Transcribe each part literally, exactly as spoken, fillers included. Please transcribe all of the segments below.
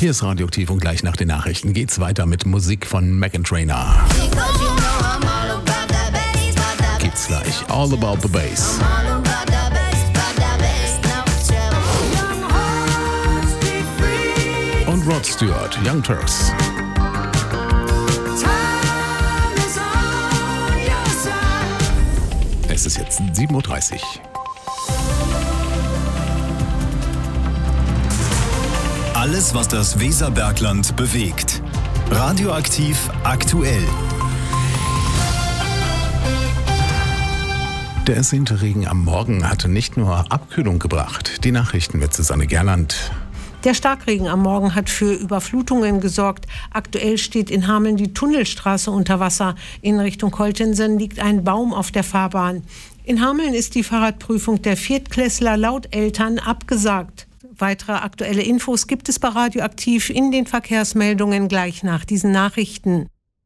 Hier ist Radioaktiv und gleich nach den Nachrichten geht's weiter mit Musik von Meghan Trainor. Gibt's gleich. All About the Bass. Und Rod Stewart, Young Turks. Es ist jetzt sieben Uhr dreißig. Alles, was das Weserbergland bewegt. Radioaktiv aktuell. Der ersehnte Regen am Morgen hatte nicht nur Abkühlung gebracht. Die Nachrichten mit Susanne Gerland. Der Starkregen am Morgen hat für Überflutungen gesorgt. Aktuell steht in Hameln die Tunnelstraße unter Wasser. In Richtung Koltensen liegt ein Baum auf der Fahrbahn. In Hameln ist die Fahrradprüfung der Viertklässler laut Eltern abgesagt. Weitere aktuelle Infos gibt es bei Radioaktiv in den Verkehrsmeldungen gleich nach diesen Nachrichten.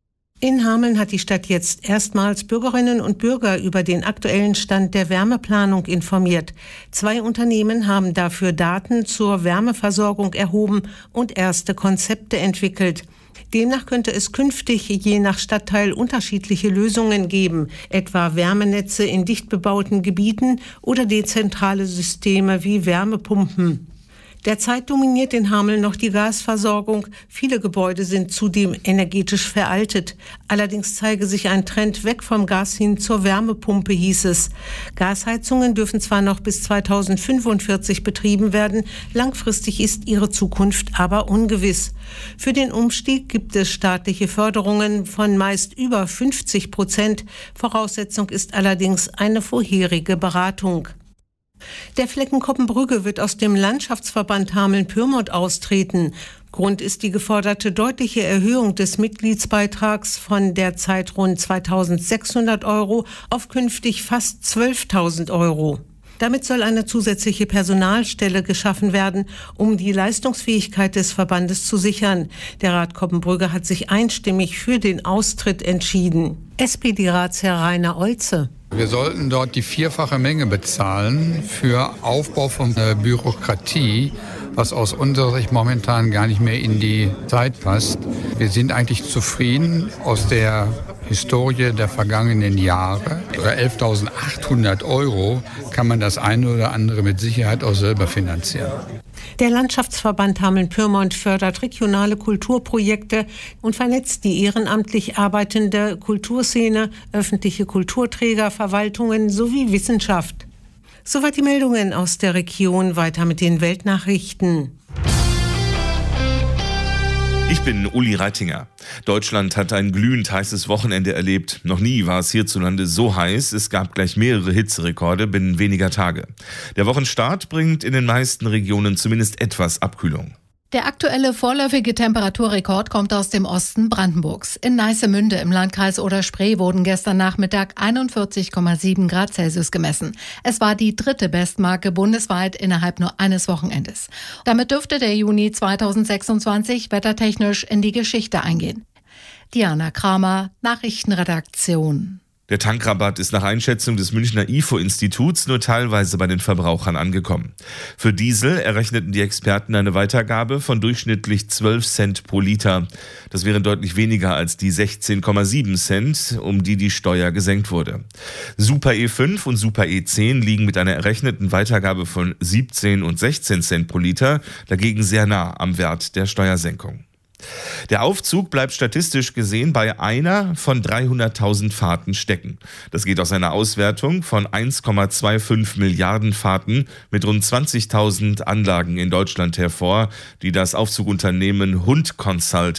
In Hameln hat die Stadt jetzt erstmals Bürgerinnen und Bürger über den aktuellen Stand der Wärmeplanung informiert. Zwei Unternehmen haben dafür Daten zur Wärmeversorgung erhoben und erste Konzepte entwickelt. Demnach könnte es künftig je nach Stadtteil unterschiedliche Lösungen geben, etwa Wärmenetze in dicht bebauten Gebieten oder dezentrale Systeme wie Wärmepumpen. Derzeit dominiert in Hameln noch die Gasversorgung. Viele Gebäude sind zudem energetisch veraltet. Allerdings zeige sich ein Trend weg vom Gas hin zur Wärmepumpe, hieß es. Gasheizungen dürfen zwar noch bis zweitausendfünfundvierzig betrieben werden, langfristig ist ihre Zukunft aber ungewiss. Für den Umstieg gibt es staatliche Förderungen von meist über fünfzig Prozent. Voraussetzung ist allerdings eine vorherige Beratung. Der Flecken Coppenbrügge wird aus dem Landschaftsverband Hameln-Pyrmont austreten. Grund ist die geforderte deutliche Erhöhung des Mitgliedsbeitrags von derzeit rund zweitausendsechshundert Euro auf künftig fast zwölftausend Euro. Damit soll eine zusätzliche Personalstelle geschaffen werden, um die Leistungsfähigkeit des Verbandes zu sichern. Der Rat Coppenbrügge hat sich einstimmig für den Austritt entschieden. S P D-Ratsherr Rainer Olze. Wir sollten dort die vierfache Menge bezahlen für Aufbau von Bürokratie, was aus unserer Sicht momentan gar nicht mehr in die Zeit passt. Wir sind eigentlich zufrieden aus der Historie der vergangenen Jahre. Für elftausendachthundert Euro kann man das eine oder andere mit Sicherheit auch selber finanzieren. Der Landschaftsverband Hameln-Pyrmont fördert regionale Kulturprojekte und vernetzt die ehrenamtlich arbeitende Kulturszene, öffentliche Kulturträger, Verwaltungen sowie Wissenschaft. Soweit die Meldungen aus der Region. Weiter mit den Weltnachrichten. Ich bin Uli Reitinger. Deutschland hat ein glühend heißes Wochenende erlebt. Noch nie war es hierzulande so heiß. Es gab gleich mehrere Hitzerekorde binnen weniger Tage. Der Wochenstart bringt in den meisten Regionen zumindest etwas Abkühlung. Der aktuelle vorläufige Temperaturrekord kommt aus dem Osten Brandenburgs. In Neissemünde im Landkreis Oder-Spree wurden gestern Nachmittag einundvierzig Komma sieben Grad Celsius gemessen. Es war die dritte Bestmarke bundesweit innerhalb nur eines Wochenendes. Damit dürfte der Juni zweitausendsechsundzwanzig wettertechnisch in die Geschichte eingehen. Diana Kramer, Nachrichtenredaktion. Der Tankrabatt ist nach Einschätzung des Münchner I F O-Instituts nur teilweise bei den Verbrauchern angekommen. Für Diesel errechneten die Experten eine Weitergabe von durchschnittlich zwölf Cent pro Liter. Das wären deutlich weniger als die sechzehn Komma sieben Cent, um die die Steuer gesenkt wurde. Super E fünf und Super E zehn liegen mit einer errechneten Weitergabe von siebzehn und sechzehn Cent pro Liter dagegen sehr nah am Wert der Steuersenkung. Der Aufzug bleibt statistisch gesehen bei einer von dreihunderttausend Fahrten stecken. Das geht aus einer Auswertung von eins Komma fünfundzwanzig Milliarden Fahrten mit rund zwanzigtausend Anlagen in Deutschland hervor, die das Aufzugunternehmen Hund Consult